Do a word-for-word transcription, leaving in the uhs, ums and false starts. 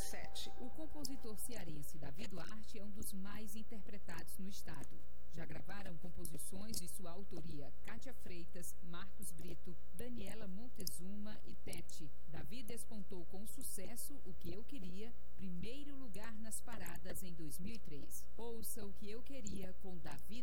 sete. O compositor cearense Davi Duarte é um dos mais interpretados no estado. Já gravaram composições de sua autoria Kátia Freitas, Marcos Brito, Daniela Montezuma e Tete. Davi despontou com sucesso O Que Eu Queria, primeiro lugar nas paradas em dois mil e três. Ouça O Que Eu Queria com Davi